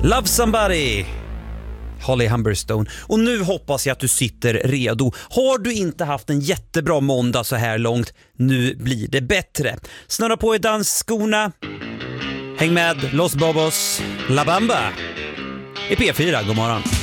Love Somebody, Holly Humberstone. Och nu hoppas jag att du sitter redo. Har du inte haft en jättebra måndag så här långt, nu blir det bättre. Snurra på i dansskorna. Häng med Los Bobos, La Bamba i P4. God morgon.